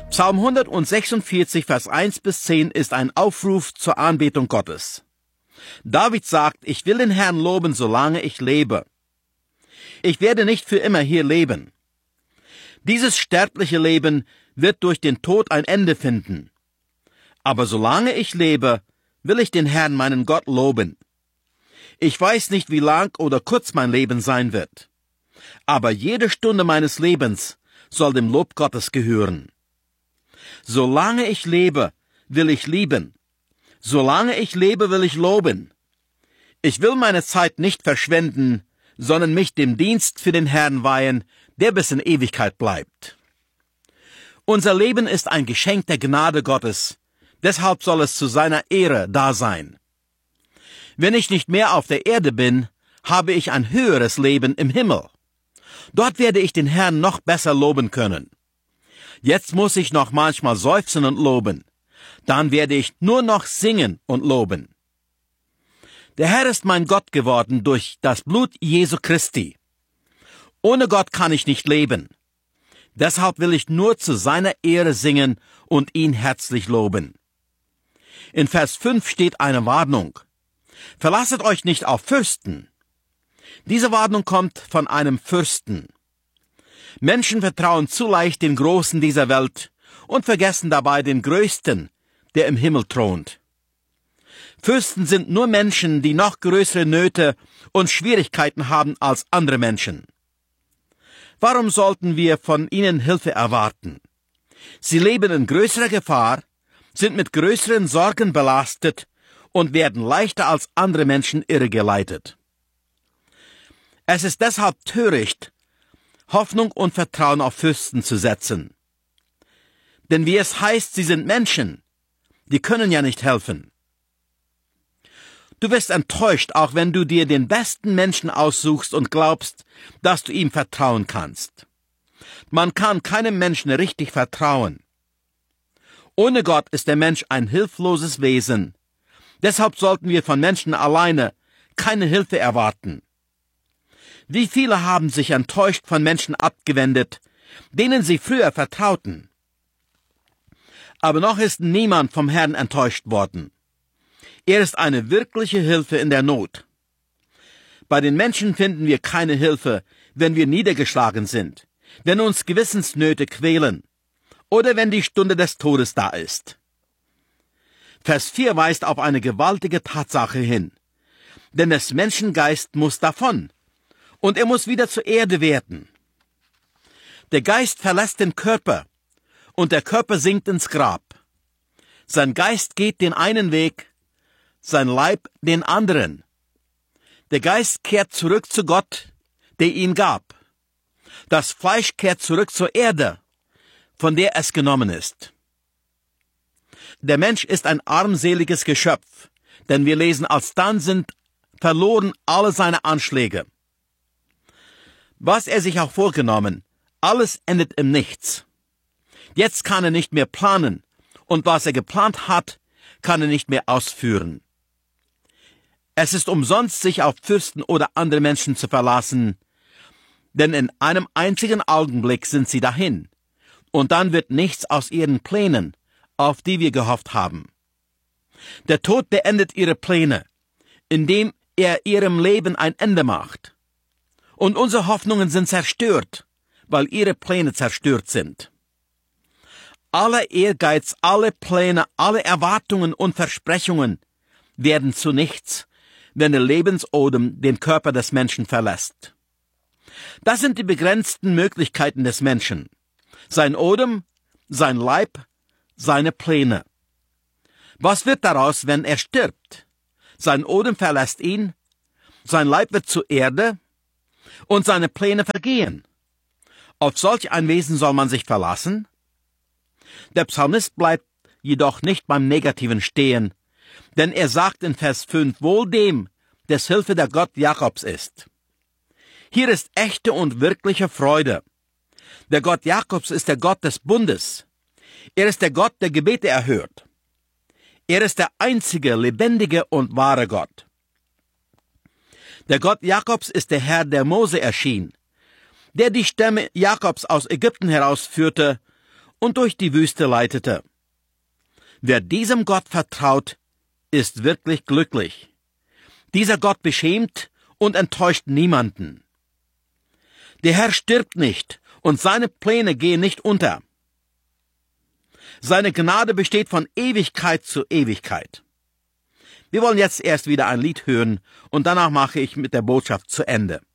Psalm 146, Vers 1 bis 10 ist ein Aufruf zur Anbetung Gottes. David sagt, ich will den Herrn loben, solange ich lebe. Ich werde nicht für immer hier leben. Dieses sterbliche Leben wird durch den Tod ein Ende finden. Aber solange ich lebe, will ich den Herrn, meinen Gott, loben. Ich weiß nicht, wie lang oder kurz mein Leben sein wird. Aber jede Stunde meines Lebens soll dem Lob Gottes gehören. Solange ich lebe, will ich lieben. Solange ich lebe, will ich loben. Ich will meine Zeit nicht verschwenden, sondern mich dem Dienst für den Herrn weihen, der bis in Ewigkeit bleibt. Unser Leben ist ein Geschenk der Gnade Gottes, deshalb soll es zu seiner Ehre da sein. Wenn ich nicht mehr auf der Erde bin, habe ich ein höheres Leben im Himmel. Dort werde ich den Herrn noch besser loben können. Jetzt muss ich noch manchmal seufzen und loben. Dann werde ich nur noch singen und loben. Der Herr ist mein Gott geworden durch das Blut Jesu Christi. Ohne Gott kann ich nicht leben. Deshalb will ich nur zu seiner Ehre singen und ihn herzlich loben. In Vers 5 steht eine Warnung. Verlasset euch nicht auf Fürsten. Diese Warnung kommt von einem Fürsten. Menschen vertrauen zu leicht den Großen dieser Welt und vergessen dabei den Größten, der im Himmel thront. Fürsten sind nur Menschen, die noch größere Nöte und Schwierigkeiten haben als andere Menschen. Warum sollten wir von ihnen Hilfe erwarten? Sie leben in größerer Gefahr, sind mit größeren Sorgen belastet und werden leichter als andere Menschen irregeleitet. Es ist deshalb töricht, Hoffnung und Vertrauen auf Fürsten zu setzen. Denn wie es heißt, sie sind Menschen, die können ja nicht helfen. Du wirst enttäuscht, auch wenn du dir den besten Menschen aussuchst und glaubst, dass du ihm vertrauen kannst. Man kann keinem Menschen richtig vertrauen. Ohne Gott ist der Mensch ein hilfloses Wesen. Deshalb sollten wir von Menschen alleine keine Hilfe erwarten. Wie viele haben sich enttäuscht von Menschen abgewendet, denen sie früher vertrauten. Aber noch ist niemand vom Herrn enttäuscht worden. Er ist eine wirkliche Hilfe in der Not. Bei den Menschen finden wir keine Hilfe, wenn wir niedergeschlagen sind, wenn uns Gewissensnöte quälen oder wenn die Stunde des Todes da ist. Vers 4 weist auf eine gewaltige Tatsache hin. Denn des Menschen Geist muss davon, und er muss wieder zur Erde werden. Der Geist verlässt den Körper, und der Körper sinkt ins Grab. Sein Geist geht den einen Weg, sein Leib den anderen. Der Geist kehrt zurück zu Gott, der ihn gab. Das Fleisch kehrt zurück zur Erde, von der es genommen ist. Der Mensch ist ein armseliges Geschöpf, denn wir lesen, alsdann sind verloren alle seine Anschläge. Was er sich auch vorgenommen, alles endet im Nichts. Jetzt kann er nicht mehr planen, und was er geplant hat, kann er nicht mehr ausführen. Es ist umsonst, sich auf Fürsten oder andere Menschen zu verlassen, denn in einem einzigen Augenblick sind sie dahin, und dann wird nichts aus ihren Plänen, auf die wir gehofft haben. Der Tod beendet ihre Pläne, indem er ihrem Leben ein Ende macht. Und unsere Hoffnungen sind zerstört, weil ihre Pläne zerstört sind. Aller Ehrgeiz, alle Pläne, alle Erwartungen und Versprechungen werden zu nichts, wenn der Lebensodem den Körper des Menschen verlässt. Das sind die begrenzten Möglichkeiten des Menschen. Sein Odem, sein Leib, seine Pläne. Was wird daraus, wenn er stirbt? Sein Odem verlässt ihn, sein Leib wird zur Erde und seine Pläne vergehen. Auf solch ein Wesen soll man sich verlassen? Der Psalmist bleibt jedoch nicht beim Negativen stehen, denn er sagt in Vers 5, wohl dem, des Hilfe der Gott Jakobs ist. Hier ist echte und wirkliche Freude. Der Gott Jakobs ist der Gott des Bundes. Er ist der Gott, der Gebete erhört. Er ist der einzige, lebendige und wahre Gott. Der Gott Jakobs ist der Herr, der Mose erschien, der die Stämme Jakobs aus Ägypten herausführte und durch die Wüste leitete. Wer diesem Gott vertraut, ist wirklich glücklich. Dieser Gott beschämt und enttäuscht niemanden. Der Herr stirbt nicht und seine Pläne gehen nicht unter. Seine Gnade besteht von Ewigkeit zu Ewigkeit. Wir wollen jetzt erst wieder ein Lied hören und danach mache ich mit der Botschaft zu Ende.